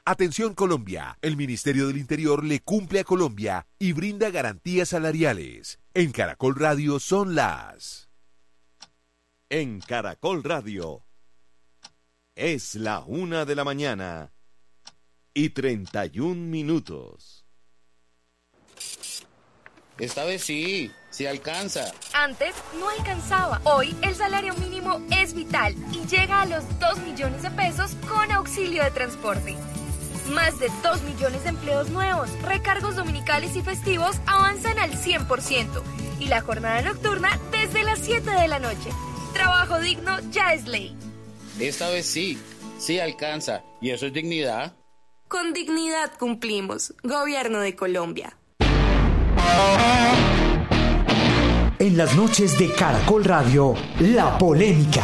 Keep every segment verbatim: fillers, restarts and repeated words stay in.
Atención Colombia, el Ministerio del Interior le cumple a Colombia y brinda garantías salariales. En Caracol Radio son las... En Caracol Radio es la una de la mañana y treinta y un minutos. Esta vez sí, sí alcanza. Antes no alcanzaba. Hoy el salario mínimo es vital y llega a los dos millones de pesos con auxilio de transporte. Más de dos millones de empleos nuevos, recargos dominicales y festivos avanzan al cien por ciento y la jornada nocturna desde las siete de la noche. Trabajo digno ya es ley. Esta vez sí, sí alcanza. ¿Y eso es dignidad? Con dignidad cumplimos. Gobierno de Colombia. En las noches de Caracol Radio, la polémica.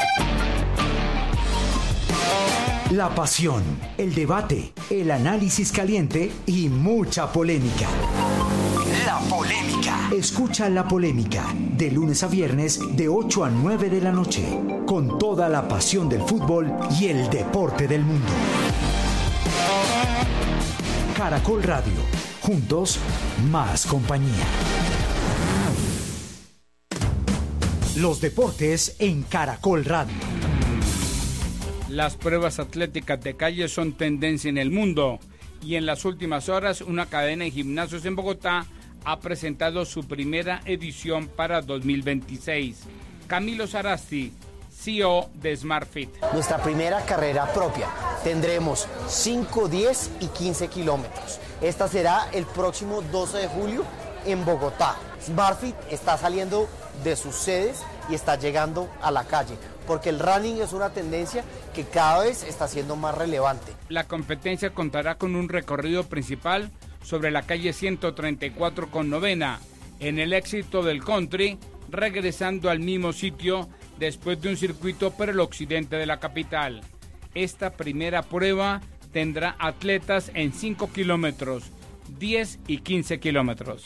La pasión, el debate, el análisis caliente y mucha polémica. La polémica. Escucha La Polémica de lunes a viernes de ocho a nueve de la noche con toda la pasión del fútbol y el deporte del mundo. Caracol Radio. Juntos, más compañía. Los deportes en Caracol Radio. Las pruebas atléticas de calle son tendencia en el mundo y en las últimas horas una cadena de gimnasios en Bogotá ha presentado su primera edición para dos mil veintiséis. Camilo Sarasti, C E O de SmartFit. Nuestra primera carrera propia. Tendremos cinco, diez y quince kilómetros. Esta será el próximo doce de julio en Bogotá. SmartFit está saliendo de sus sedes y está llegando a la calle, porque el running es una tendencia que cada vez está siendo más relevante. La competencia contará con un recorrido principal sobre la calle ciento treinta y cuatro con novena, en el éxito del country, regresando al mismo sitio después de un circuito por el occidente de la capital. Esta primera prueba tendrá atletas en cinco kilómetros, diez y quince kilómetros.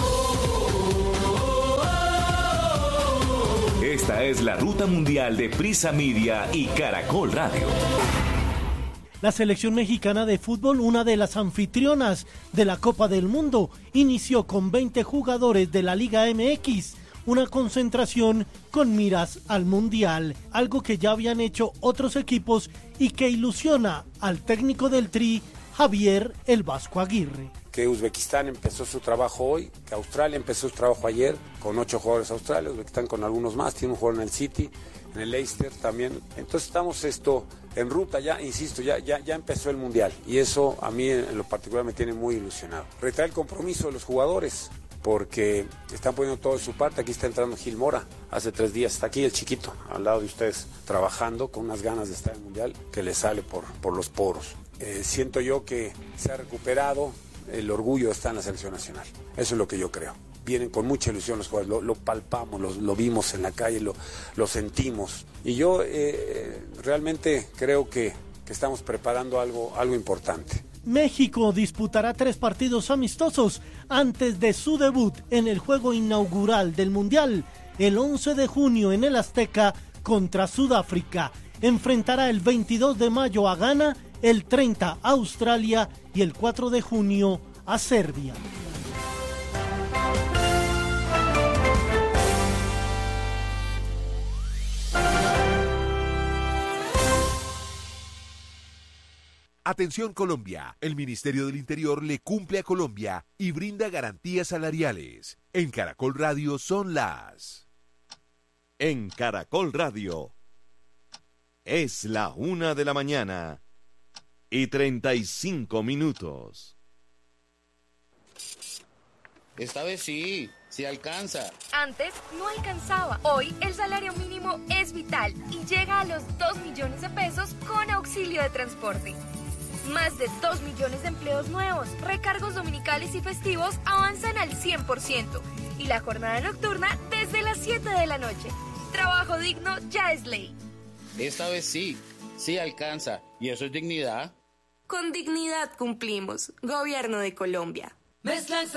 Esta es la ruta mundial de Prisa Media y Caracol Radio. La selección mexicana de fútbol, una de las anfitrionas de la Copa del Mundo, inició con veinte jugadores de la Liga M X, una concentración con miras al Mundial, algo que ya habían hecho otros equipos y que ilusiona al técnico del Tri, Javier El Vasco Aguirre. Que Uzbekistán empezó su trabajo hoy, que Australia empezó su trabajo ayer con ocho jugadores australianos, Uzbekistán con algunos más, tiene un jugador en el City, en el Leicester también. Entonces estamos esto en ruta ya, insisto, ya, ya, ya empezó el Mundial y eso a mí en lo particular me tiene muy ilusionado. Retrae el compromiso de los jugadores porque están poniendo todo de su parte. Aquí está entrando Gil Mora, hace tres días está aquí el chiquito, al lado de ustedes, trabajando con unas ganas de estar en el Mundial que le sale por, por los poros. Eh, siento yo que se ha recuperado el orgullo está en la selección nacional. Eso es lo que yo creo. Vienen con mucha ilusión los jugadores, lo, lo palpamos, lo, lo vimos en la calle, lo, lo sentimos. Y yo eh, realmente creo que, que estamos preparando algo, algo importante. México disputará tres partidos amistosos antes de su debut en el juego inaugural del Mundial. El once de junio en el Azteca contra Sudáfrica. Enfrentará el veintidós de mayo a Ghana, el treinta a Australia y el cuatro de junio a Serbia. Atención Colombia, el Ministerio del Interior le cumple a Colombia y brinda garantías salariales. En Caracol Radio son las... En Caracol Radio es la una de la mañana y treinta y cinco minutos. Esta vez sí, sí alcanza. Antes no alcanzaba. Hoy el salario mínimo es vital y llega a los dos millones de pesos con auxilio de transporte. Más de dos millones de empleos nuevos, recargos dominicales y festivos avanzan al cien por ciento y la jornada nocturna desde las siete de la noche. Trabajo digno ya es ley. Esta vez sí, sí alcanza. ¿Y eso es dignidad? Con dignidad cumplimos. Gobierno de Colombia. Mezcla